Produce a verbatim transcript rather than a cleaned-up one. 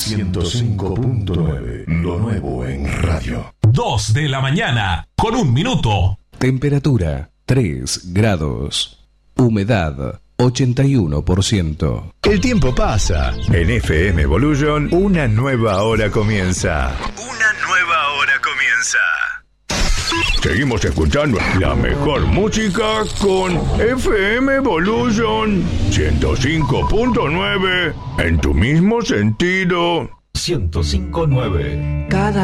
ciento cinco punto nueve, lo nuevo en radio. Dos de la mañana, con un minuto. Temperatura tres grados. Humedad ochenta y uno por ciento. El tiempo pasa. En F M Evolution, una nueva hora comienza. Una nueva hora comienza. Seguimos escuchando la mejor música con F M Evolution ciento cinco punto nueve en tu mismo sentido. ciento cinco punto nueve. Cada